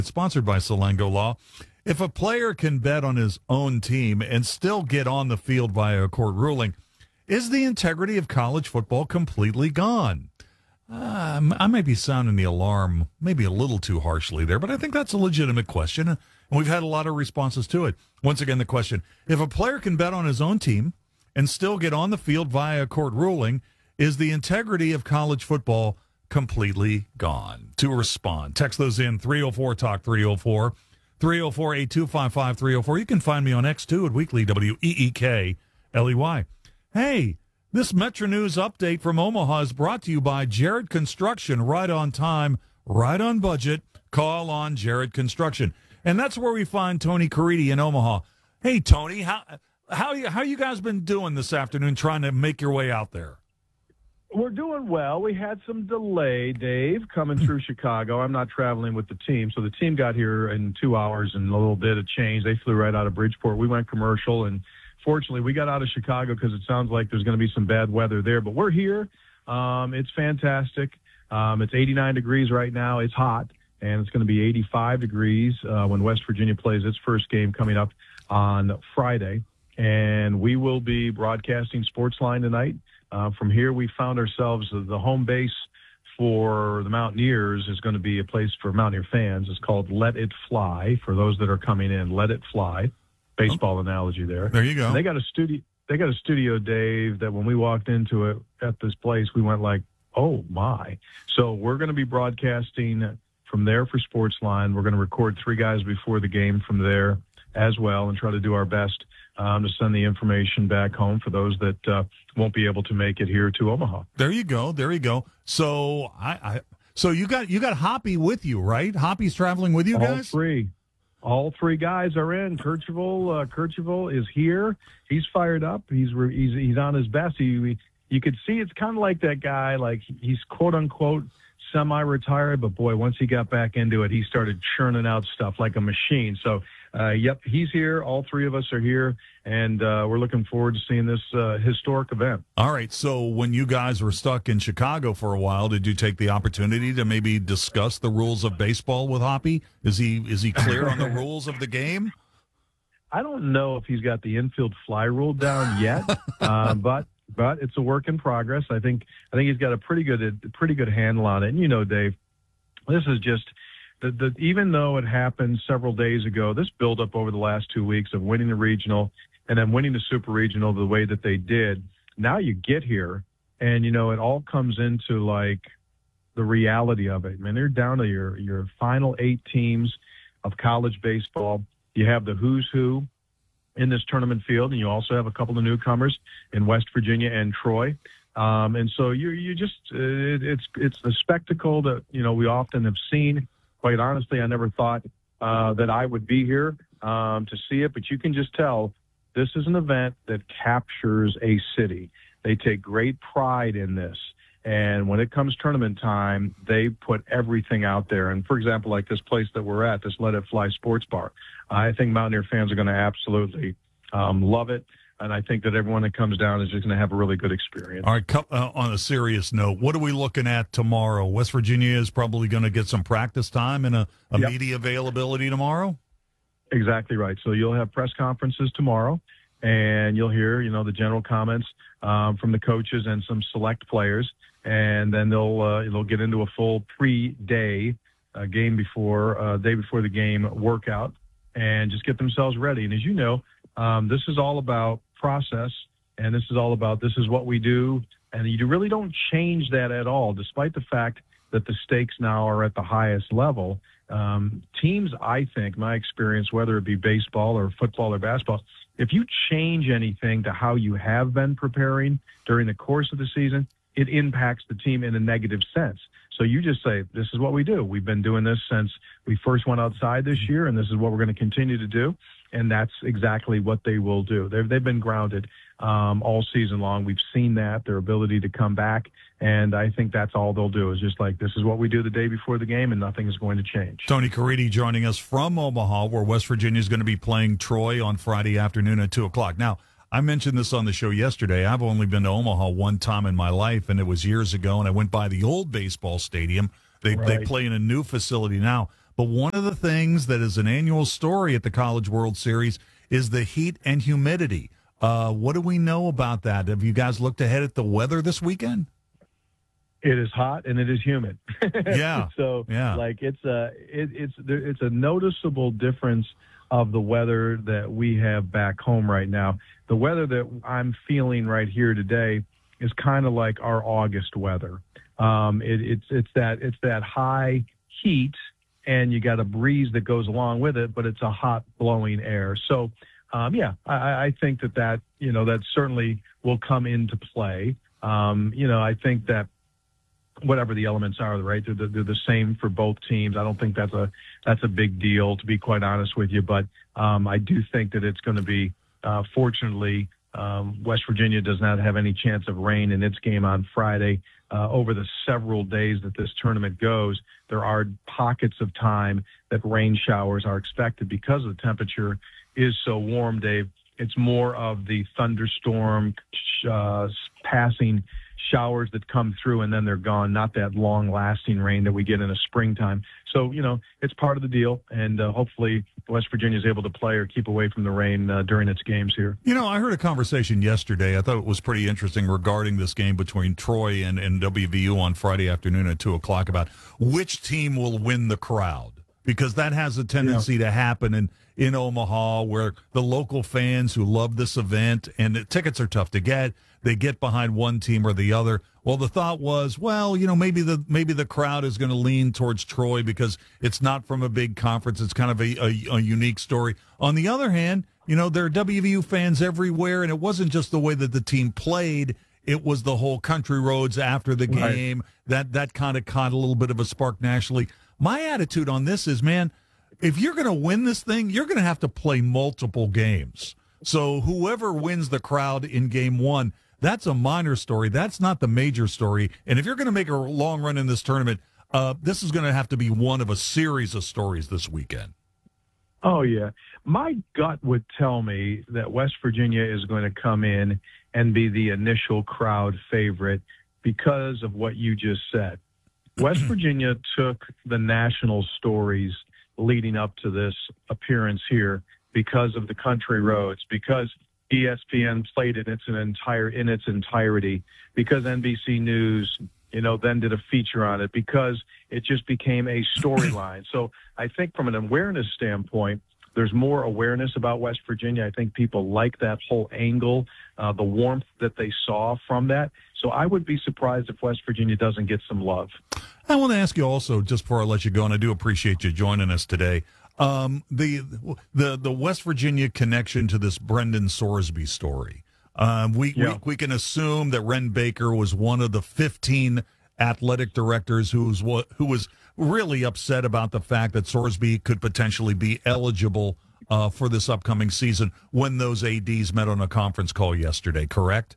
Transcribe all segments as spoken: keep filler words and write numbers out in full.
It's sponsored by Salengo Law. If a player can bet on his own team and still get on the field via a court ruling, is the integrity of college football completely gone? Uh, I may be sounding the alarm maybe a little too harshly there, but I think that's a legitimate question, and we've had a lot of responses to it. Once again, the question, if a player can bet on his own team and still get on the field via a court ruling, is the integrity of college football completely gone? To respond, text those in three oh four talk three oh four, three oh four, eight two five five, three oh four. You can find me on X too at Weekly, W E E K L E Y. Hey, this Metro News update from Omaha is brought to you by Jared Construction. Right on time, right on budget. Call on Jared Construction. And that's where we find Tony Caridi in Omaha. Hey, Tony, how how you how you guys been doing this afternoon trying to make your way out there? We're doing well. We had some delay, Dave, coming through Chicago. I'm not traveling with the team, so the team got here in two hours and a little bit of change. They flew right out of Bridgeport. We went commercial, and fortunately, we got out of Chicago because it sounds like there's going to be some bad weather there. But we're here. Um, it's fantastic. Um, it's eighty-nine degrees right now. It's hot, and it's going to be eighty-five degrees uh, when West Virginia plays its first game coming up on Friday. And we will be broadcasting Sportsline tonight. Uh, from here, we found ourselves uh, the home base for the Mountaineers is going to be a place for Mountaineer fans. It's called Let It Fly. For those that are coming in, Let It Fly. Baseball oh. analogy there. There you go. And they got a studio. They got a studio, Dave, that when we walked into it at this place, we went like, "Oh my!" So we're going to be broadcasting from there for Sportsline. We're going to record three guys before the game from there as well, and try to do our best um, to send the information back home for those that uh, won't be able to make it here to Omaha. There you go. There you go. So I, I so you got you got Hoppy with you, right? Hoppy's traveling with you All guys. Three. All three guys are in. Kercheval, uh, Kercheval is here. He's fired up. He's re- he's he's on his best. He, you could see it's kind of like that guy. Like he's quote unquote semi-retired, but boy, once he got back into it, he started churning out stuff like a machine. So, uh, yep, he's here. All three of us are here, and uh, we're looking forward to seeing this uh, historic event. All right. So when you guys were stuck in Chicago for a while, did you take the opportunity to maybe discuss the rules of baseball with Hoppy? Is he is he clear on the rules of the game? I don't know if he's got the infield fly rule down yet, uh, but but it's a work in progress. I think I think he's got a pretty good pretty good handle on it. And you know, Dave, this is just the, the even though it happened several days ago, this buildup over the last two weeks of winning the regional and then winning the super regional the way that they did. Now you get here, and you know it all comes into like the reality of it. I mean, they're down to your your final eight teams of college baseball. You have the who's who in this tournament field, and you also have a couple of newcomers in West Virginia and Troy. Um, and so you you just it, it's it's a spectacle that you know we often have seen. Quite honestly, I never thought uh, that I would be here um, to see it, but you can just tell this is an event that captures a city. They take great pride in this. And when it comes tournament time, they put everything out there. And, for example, like this place that we're at, this Let It Fly Sports Bar, I think Mountaineer fans are going to absolutely um, love it. And I think that everyone that comes down is just going to have a really good experience. All right, uh, on a serious note, what are we looking at tomorrow? West Virginia is probably going to get some practice time and a, a yep. media availability tomorrow? Exactly right. So you'll have press conferences tomorrow, and you'll hear, you know, the general comments um, from the coaches and some select players. And then they'll uh, they'll get into a full pre-day uh, game before uh, day before the game workout and just get themselves ready. And as you know, um, this is all about process, and this is all about this is what we do, and you really don't change that at all, despite the fact that the stakes now are at the highest level. Um, teams, I think, my experience, whether it be baseball or football or basketball, if you change anything to how you have been preparing during the course of the season, it impacts the team in a negative sense. So you just say, this is what we do. We've been doing this since we first went outside this year, and this is what we're going to continue to do. And that's exactly what they will do. They've, they've been grounded um, all season long. We've seen that, their ability to come back. And I think that's all they'll do is just like, this is what we do the day before the game, and nothing is going to change. Tony Caridi joining us from Omaha, where West Virginia is going to be playing Troy on Friday afternoon at two o'clock. Now, I mentioned this on the show yesterday. I've only been to Omaha one time in my life, and it was years ago, and I went by the old baseball stadium. They right. they play in a new facility now. But one of the things that is an annual story at the College World Series is the heat and humidity. Uh, what do we know about that? Have you guys looked ahead at the weather this weekend? It is hot and it is humid. Yeah. so yeah. like it's a it, it's it's a noticeable difference of the weather that we have back home right now. The weather that I'm feeling right here today is kind of like our August weather. Um, it, it's it's that it's that high heat, and you got a breeze that goes along with it, but it's a hot blowing air. So, um, yeah, I, I think that that you know that certainly will come into play. Um, you know, I think that whatever the elements are, right, they're, they're the same for both teams. I don't think that's a that's a big deal, to be quite honest with you. But um, I do think that it's going to be, uh, fortunately, um, West Virginia does not have any chance of rain in its game on Friday. Uh, over the several days that this tournament goes, there are pockets of time that rain showers are expected because the temperature is so warm, Dave. It's more of the thunderstorm uh, passing showers that come through and then they're gone, not that long-lasting rain that we get in the springtime. So, you know, it's part of the deal, and uh, hopefully West Virginia is able to play or keep away from the rain uh, during its games here. You know, I heard a conversation yesterday. I thought it was pretty interesting regarding this game between Troy and, and W V U on Friday afternoon at two o'clock about which team will win the crowd, because that has a tendency yeah. to happen in, in Omaha, where the local fans who love this event, and the tickets are tough to get, they get behind one team or the other. Well, the thought was, well, you know, maybe the maybe the crowd is going to lean towards Troy because it's not from a big conference. It's kind of a, a, a unique story. On the other hand, you know, there are W V U fans everywhere, and it wasn't just the way that the team played. It was the whole country roads after the game. Right. That that kind of caught a little bit of a spark nationally. My attitude on this is, man, if you're going to win this thing, you're going to have to play multiple games. So whoever wins the crowd in game one, that's a minor story. That's not the major story. And if you're going to make a long run in this tournament, uh, this is going to have to be one of a series of stories this weekend. Oh, yeah. My gut would tell me that West Virginia is going to come in and be the initial crowd favorite because of what you just said. West Virginia took the national stories leading up to this appearance here because of the country roads, because E S P N played it its an entire in its entirety, because N B C News, you know, then did a feature on it, because it just became a storyline. So I think from an awareness standpoint, there's more awareness about West Virginia. I think people like that whole angle, uh, the warmth that they saw from that. So I would be surprised if West Virginia doesn't get some love. I want to ask you also, just before I let you go, and I do appreciate you joining us today, um, the the the West Virginia connection to this Brendan Sorsby story. Um, we, yeah. we we can assume that Ren Baker was one of the fifteen athletic directors who was who was really upset about the fact that Sorsby could potentially be eligible uh, for this upcoming season when those A Ds met on a conference call yesterday, correct?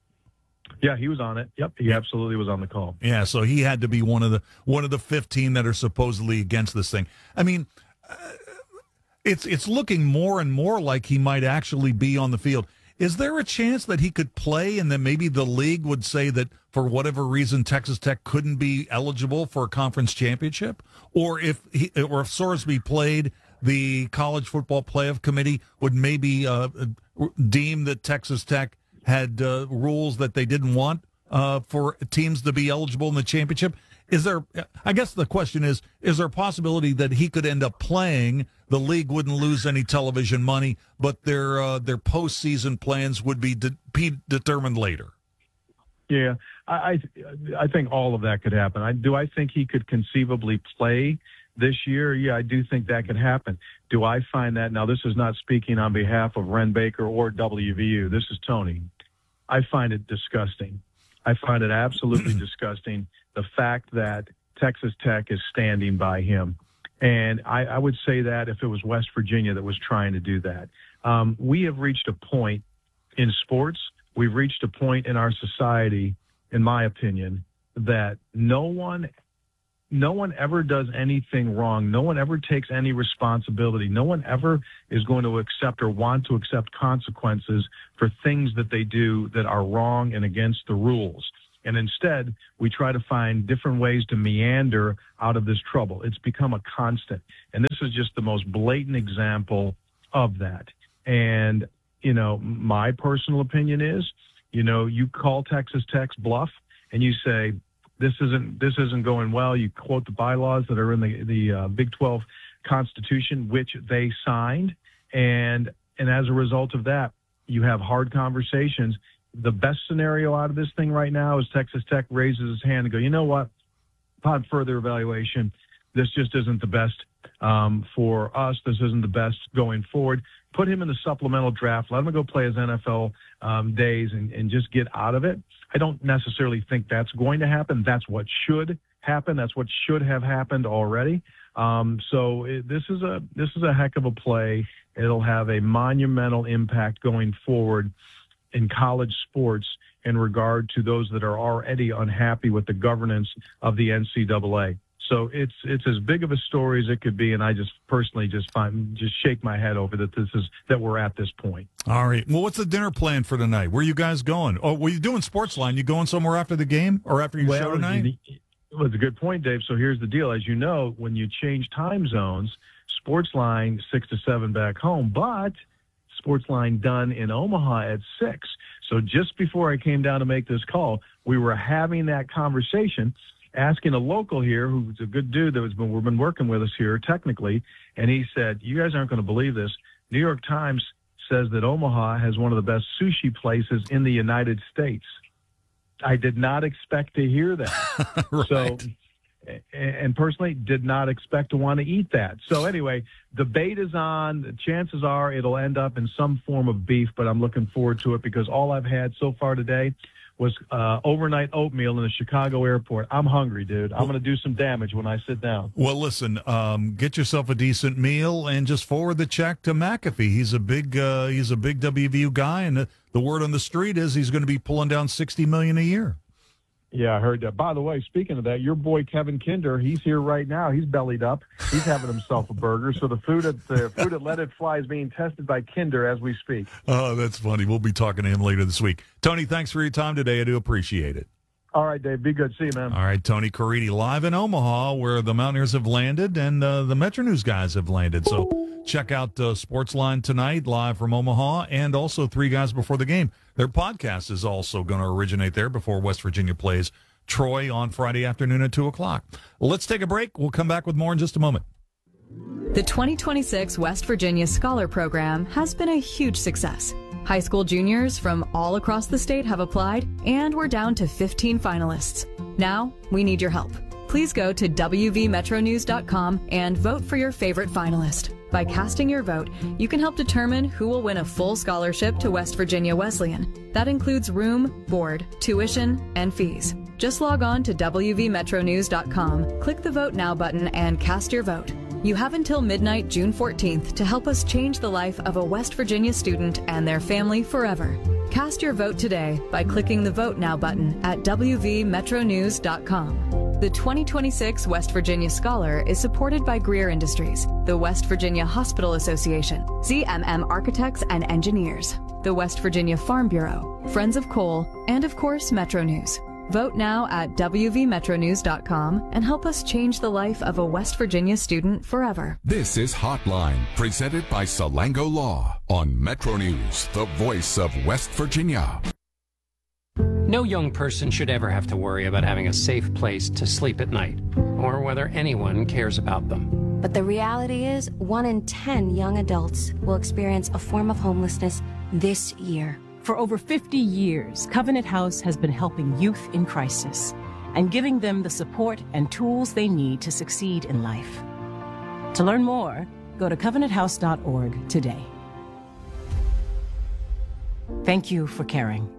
Yeah, he was on it. Yep, he absolutely was on the call. Yeah, so he had to be one of the one of the fifteen that are supposedly against this thing. I mean, uh, it's it's looking more and more like he might actually be on the field. Is there a chance that he could play and then maybe the league would say that for whatever reason Texas Tech couldn't be eligible for a conference championship? Or if he, or if Sorsby played, the College Football Playoff Committee would maybe uh, deem that Texas Tech had uh, rules that they didn't want uh, for teams to be eligible in the championship? Is there, I guess the question is, is there a possibility that he could end up playing, the league wouldn't lose any television money, but their uh, their postseason plans would be, de- be determined later? Yeah, I, I I think all of that could happen. I, do I think he could conceivably play this year? Yeah, I do think that could happen. Do I find that, now this is not speaking on behalf of Ren Baker or W V U, this is Tony. I find it disgusting. I find it absolutely disgusting, the fact that Texas Tech is standing by him. And I, I would say that if it was West Virginia that was trying to do that. Um, we have reached a point in sports, we've reached a point in our society, in my opinion, that no one No one ever does anything wrong. No one ever takes any responsibility. No one ever is going to accept or want to accept consequences for things that they do that are wrong and against the rules. And instead, we try to find different ways to meander out of this trouble. It's become a constant. And this is just the most blatant example of that. And, you know, my personal opinion is, you know, you call Texas Tech's bluff and you say, this isn't this isn't going well. You quote the bylaws that are in the, the uh, Big twelve Constitution, which they signed. And, and as a result of that, you have hard conversations. The best scenario out of this thing right now is Texas Tech raises his hand and go, you know what, upon further evaluation, this just isn't the best um, for us. This isn't the best going forward. Put him in the supplemental draft. Let him go play his N F L um, days and, and just get out of it. I don't necessarily think that's going to happen. That's what should happen. That's what should have happened already. Um, so it, this is a this is a heck of a play. It'll have a monumental impact going forward in college sports in regard to those that are already unhappy with the governance of the N C double A. So it's it's as big of a story as it could be, and I just personally just find just shake my head over that this is that we're at this point. All right. Well, what's the dinner plan for tonight? Where are you guys going? Oh, well, you doing Sportsline? You going somewhere after the game or after your well, show tonight? Well, it's a good point, Dave. So here's the deal. As you know, when you change time zones, Sportsline six to seven back home, but Sportsline done in Omaha at six. So just before I came down to make this call, we were having that conversation, asking a local here who's a good dude that has been we've been working with us here technically, and he said, "You guys aren't going to believe this. New York Times says that Omaha has one of the best sushi places in the United States." I did not expect to hear that. Right. So, and personally did not expect to want to eat that. So anyway, debate is on. The chances are it'll end up in some form of beef, but I'm looking forward to it because all I've had so far today was uh, overnight oatmeal in the Chicago airport. I'm hungry, dude. I'm going to do some damage when I sit down. Well, listen, um, get yourself a decent meal and just forward the check to McAfee. He's a big, uh, he's a big W V U guy, and the, the word on the street is he's going to be pulling down sixty million dollars a year. Yeah, I heard that. By the way, speaking of that, your boy Kevin Kinder, he's here right now. He's bellied up. He's having himself a burger. So the food at the food at Let It Fly is being tested by Kinder as we speak. Oh, that's funny. We'll be talking to him later this week. Tony, thanks for your time today. I do appreciate it. All right, Dave. Be good. See you, man. All right, Tony Caridi live in Omaha, where the Mountaineers have landed and uh, the Metro News guys have landed. So check out uh, Sportsline tonight, live from Omaha, and also Three Guys Before the Game. Their podcast is also going to originate there before West Virginia plays Troy on Friday afternoon at two o'clock. Well, let's take a break. We'll come back with more in just a moment. The twenty twenty-six West Virginia Scholar Program has been a huge success. High school juniors from all across the state have applied, and we're down to fifteen finalists. Now, we need your help. Please go to W V metro news dot com and vote for your favorite finalist. By casting your vote, you can help determine who will win a full scholarship to West Virginia Wesleyan. That includes room, board, tuition, and fees. Just log on to W V metro news dot com, click the Vote Now button, and cast your vote. You have until midnight, June fourteenth, to help us change the life of a West Virginia student and their family forever. Cast your vote today by clicking the Vote Now button at W V metro news dot com. The twenty twenty-six West Virginia Scholar is supported by Greer Industries, the West Virginia Hospital Association, Z M M Architects and Engineers, the West Virginia Farm Bureau, Friends of Coal, and of course, Metro News. Vote now at W V metro news dot com and help us change the life of a West Virginia student forever. This is Hotline, presented by Salango Law on Metro News, the voice of West Virginia. No young person should ever have to worry about having a safe place to sleep at night, or whether anyone cares about them. But the reality is, one in ten young adults will experience a form of homelessness this year. For over fifty years, Covenant House has been helping youth in crisis and giving them the support and tools they need to succeed in life. To learn more, go to covenant house dot org today. Thank you for caring.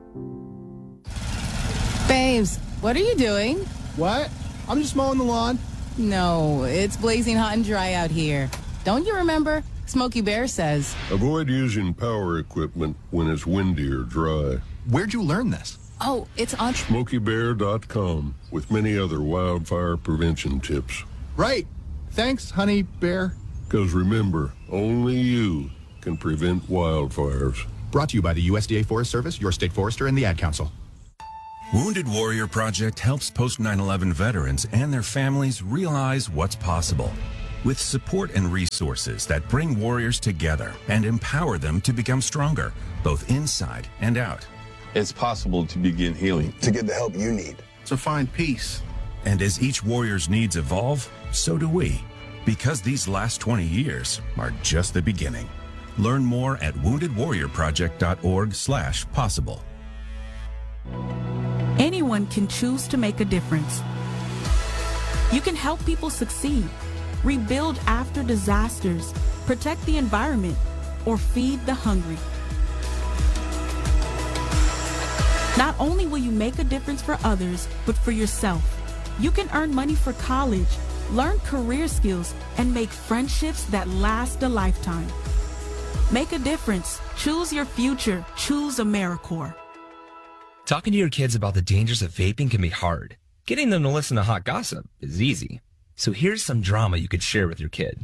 Babes, what are you doing? What? I'm just mowing the lawn. No, it's blazing hot and dry out here. Don't you remember? Smokey Bear says, avoid using power equipment when it's windy or dry. Where'd you learn this? oh, it's on smokey bear dot com with many other wildfire prevention tips. Right. Thanks, honey bear. Because remember, only you can prevent wildfires. Brought to you by the U S D A Forest Service, your state forester, and the Ad Council. Wounded Warrior Project helps post nine eleven veterans and their families realize what's possible. With support and resources that bring warriors together and empower them to become stronger, both inside and out. It's possible to begin healing. To get the help you need. To find peace. And as each warrior's needs evolve, so do we. Because these last twenty years are just the beginning. Learn more at wounded warrior project dot org slash possible. Anyone can choose to make a difference. You can help people succeed, rebuild after disasters, protect the environment, or feed the hungry. Not only will you make a difference for others, but for yourself. You can earn money for college, learn career skills, and make friendships that last a lifetime. Make a difference. Choose your future. Choose AmeriCorps. Talking to your kids about the dangers of vaping can be hard. Getting them to listen to hot gossip is easy. So here's some drama you could share with your kid.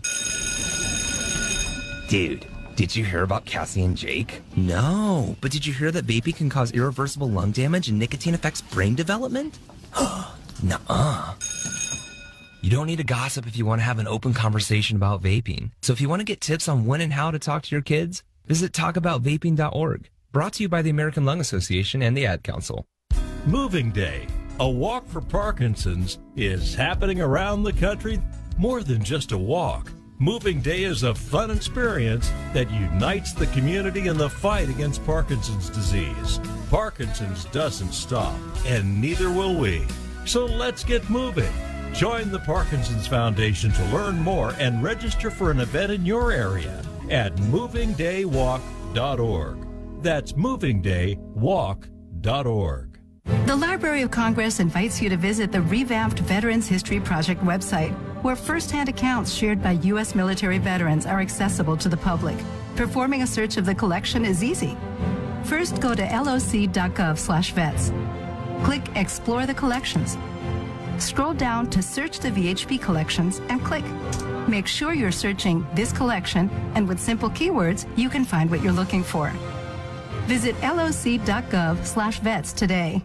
Dude, did you hear about Cassie and Jake? No, but did you hear that vaping can cause irreversible lung damage and nicotine affects brain development? Nuh-uh. You don't need to gossip if you want to have an open conversation about vaping. So if you want to get tips on when and how to talk to your kids, visit talk about vaping dot org. Brought to you by the American Lung Association and the Ad Council. Moving Day, a walk for Parkinson's, is happening around the country. More than just a walk. Moving Day is a fun experience that unites the community in the fight against Parkinson's disease. Parkinson's doesn't stop, and neither will we. So let's get moving. Join the Parkinson's Foundation to learn more and register for an event in your area at moving day walk dot org. That's moving day walk dot org. The Library of Congress invites you to visit the revamped Veterans History Project website, where firsthand accounts shared by U S military veterans are accessible to the public. Performing a search of the collection is easy. First, go to L O C dot gov slash vets. Click Explore the Collections. Scroll down to Search the V H P Collections and click. Make sure you're searching this collection, and with simple keywords, you can find what you're looking for. Visit L O C dot gov slash vets today.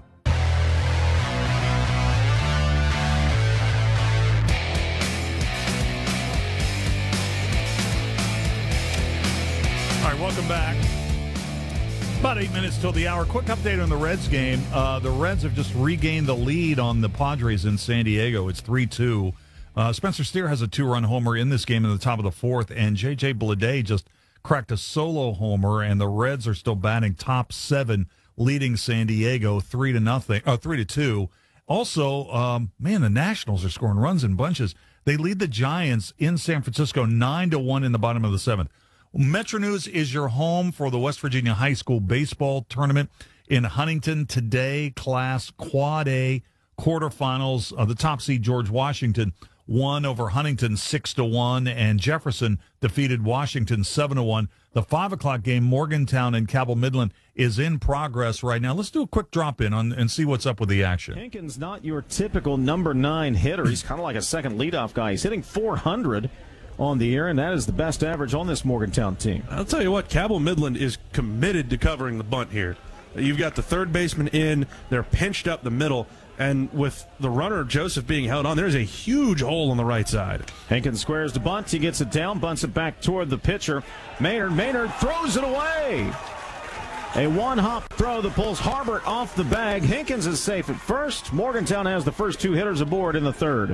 All right, welcome back. About eight minutes till the hour. Quick update on the Reds game. Uh, the Reds have just regained the lead on the Padres in San Diego. It's three two. Uh, Spencer Steer has a two-run homer in this game in the top of the fourth, and J J Bleday just cracked a solo homer, and the Reds are still batting top seven, leading San Diego three to nothing, uh, three to two. Also, um, man, the Nationals are scoring runs in bunches. They lead the Giants in San Francisco nine to one in the bottom of the seventh. Metro News is your home for the West Virginia High School Baseball Tournament in Huntington today. Class Quad A quarterfinals. Uh, the top seed George Washington won over Huntington six to one, and Jefferson defeated Washington seven to one. The five o'clock game, Morgantown and Cabell Midland, is in progress right now. Let's do a quick drop in on and see what's up with the action. Hankins not your typical number nine hitter. He's kind of like a second leadoff guy. He's hitting four hundred on the year, and that is the best average on this Morgantown team. I'll tell you what, Cabell Midland is committed to covering the bunt here. You've got the third baseman in, they're pinched up the middle, and with the runner, Joseph, being held on, there's a huge hole on the right side. Hankins squares the bunt, he gets it down, bunts it back toward the pitcher. Maynard, Maynard throws it away! A one-hop throw that pulls Harbert off the bag. Hankins is safe at first. Morgantown has the first two hitters aboard in the third.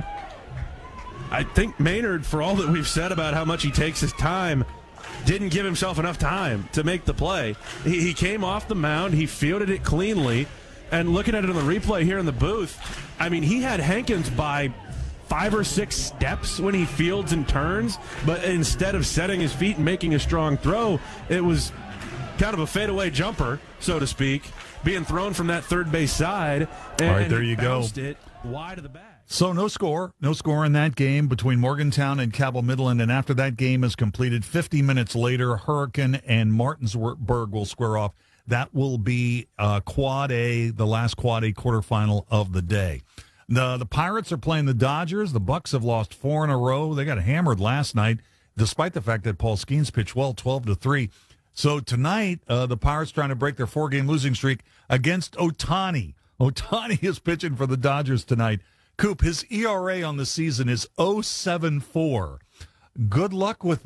I think Maynard, for all that we've said about how much he takes his time, didn't give himself enough time to make the play. He, he came off the mound, he fielded it cleanly, and looking at it on the replay here in the booth, I mean, he had Hankins by five or six steps when he fields and turns, but instead of setting his feet and making a strong throw, it was kind of a fadeaway jumper, so to speak, being thrown from that third base side. And all right, there you go. It wide of the bag. So no score, no score in that game between Morgantown and Cabell Midland, and after that game is completed, fifty minutes later, Hurricane and Martinsburg will square off. That will be uh, Quad A, the last Quad A quarterfinal of the day. The the Pirates are playing the Dodgers. The Bucks have lost four in a row. They got hammered last night, despite the fact that Paul Skeens pitched well, twelve to three. So tonight, uh, the Pirates trying to break their four-game losing streak against Ohtani. Ohtani is pitching for the Dodgers tonight. Coop, his E R A on the season is oh seven four. Good luck with